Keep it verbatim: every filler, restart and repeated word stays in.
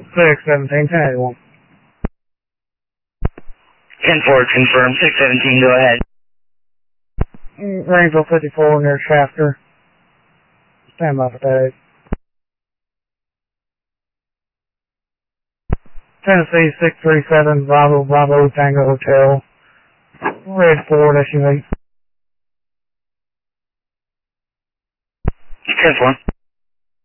six seventeen, ten eighty-one. ten four, confirm, six seventeen, go ahead. Rangeville fifty-four near Shafter. Stand by for tag. Tennessee six three seven, Bravo, Bravo, Tango Hotel. Red Ford S U V. ten four.